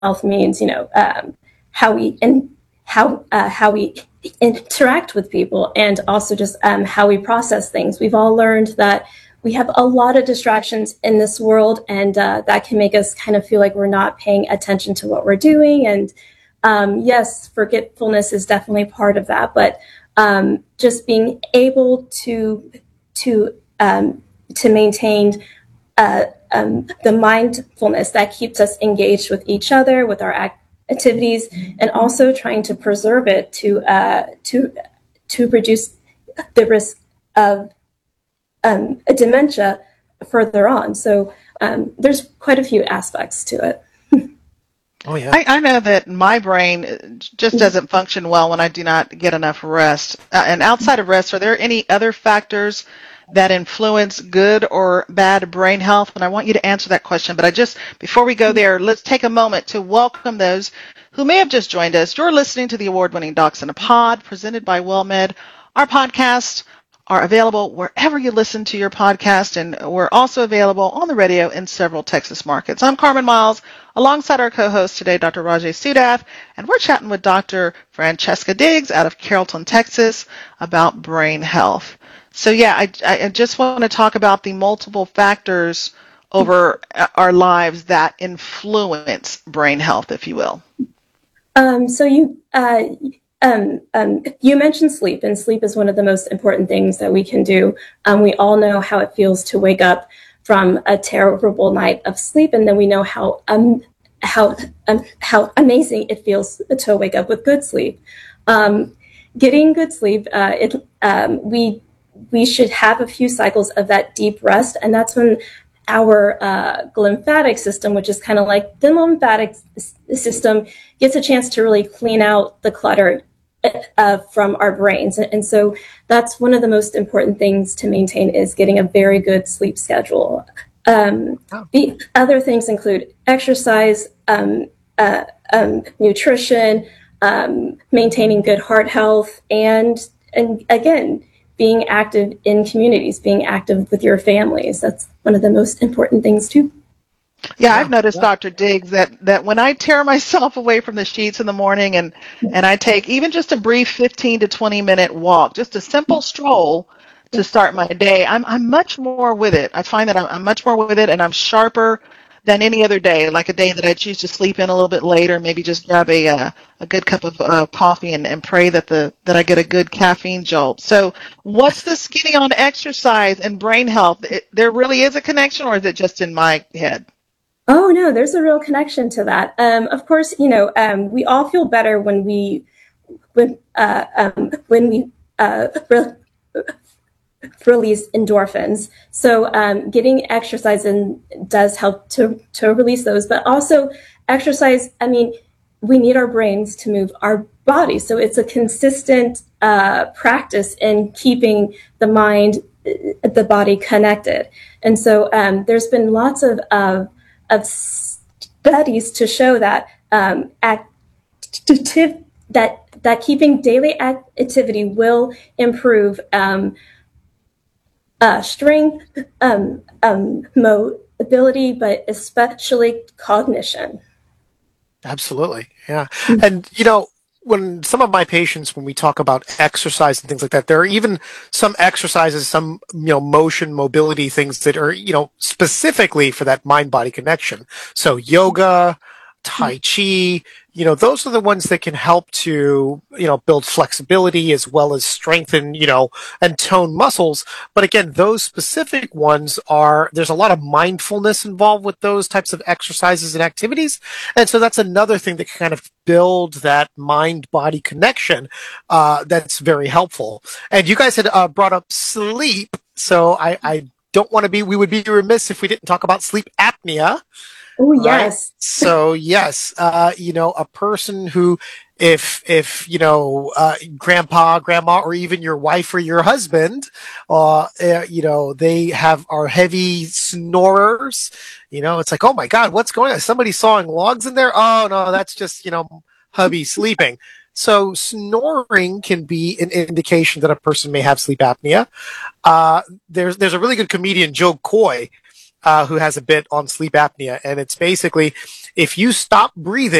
health means, how we interact with people, and also just how we process things. We've all learned that we have a lot of distractions in this world, and that can make us kind of feel like we're not paying attention to what we're doing. And yes, forgetfulness is definitely part of that, but just being able to maintain the mindfulness that keeps us engaged with each other, with our activities, and also trying to preserve it to reduce the risk of dementia further on. So there's quite a few aspects to it. Oh, yeah. I know that my brain just doesn't function well when I do not get enough rest. And outside of rest, are there any other factors that influence good or bad brain health? And I want you to answer that question. But before we go there, let's take a moment to welcome those who may have just joined us. You're listening to the award-winning Docs in a Pod, presented by WellMed. Our podcasts are available wherever you listen to your podcast, and we're also available on the radio in several Texas markets. I'm Carmen Miles, alongside our co-host today, Dr. Rajay Sudath, and we're chatting with Dr. Francesca Diggs out of Carrollton, Texas, about brain health. So yeah, I just want to talk about the multiple factors over our lives that influence brain health, if you will. So you mentioned sleep, and sleep is one of the most important things that we can do. We all know how it feels to wake up from a terrible night of sleep, and then we know how amazing it feels to wake up with good sleep. Getting good sleep, we should have a few cycles of that deep rest, and that's when our glymphatic system, which is kind of like the lymphatic system, gets a chance to really clean out the clutter from our brains. And so that's one of the most important things to maintain, is getting a very good sleep schedule. The other things include exercise, nutrition, maintaining good heart health, and again, being active in communities, being active with your families. That's one of the most important things too. Yeah, I've noticed, Dr. Diggs, that when I tear myself away from the sheets in the morning and I take even just a brief 15 to 20-minute walk, just a simple stroll to start my day, I'm much more with it. I find that I'm much more with it, and I'm sharper than any other day, like a day that I choose to sleep in a little bit later, maybe just grab a good cup of coffee and pray that I get a good caffeine jolt. So what's the skinny on exercise and brain health? There really is a connection, or is it just in my head? Oh, no, there's a real connection to that. Of course, we all feel better when we release endorphins. So getting exercise in does help to release those, but also exercise, we need our brains to move our bodies. So it's a consistent practice in keeping the mind, the body connected. And so there's been lots of studies to show that that keeping daily activity will improve strength, mobility, but especially cognition. Absolutely, yeah. And when some of my patients, when we talk about exercise and things like that, there are even some exercises, some motion, mobility things that are specifically for that mind-body connection. So yoga, Tai Chi, those are the ones that can help to, build flexibility as well as strengthen, and tone muscles. But again, those specific ones there's a lot of mindfulness involved with those types of exercises and activities. And so that's another thing that can kind of build that mind-body connection, that's very helpful. And you guys had brought up sleep. So I don't want to we would be remiss if we didn't talk about sleep apnea. Oh, yes. Right? So, yes, a person who, if grandpa, grandma, or even your wife or your husband, they are heavy snorers, it's like, oh my God, what's going on? Is somebody sawing logs in there? Oh no, that's just, hubby sleeping. So snoring can be an indication that a person may have sleep apnea. There's a really good comedian, Joe Coy, who has a bit on sleep apnea, and it's basically if you stop breathing,